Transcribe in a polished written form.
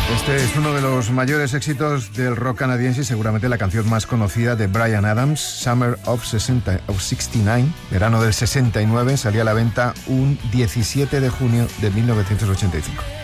Este es uno de los mayores éxitos del rock canadiense y seguramente la canción más conocida de Bryan Adams, Summer of 69, verano del 69, salía a la venta un 17 de junio de 1985.